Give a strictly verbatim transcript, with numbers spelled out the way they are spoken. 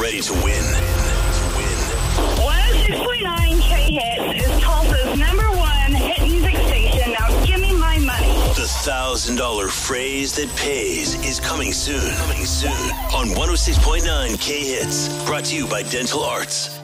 ready to win. one oh six point nine K Hits is Tulsa's number one hit music station. Now give me my money. The one thousand dollars phrase that pays is coming soon. Coming soon on one oh six point nine K Hits. Brought to you by Dental Arts.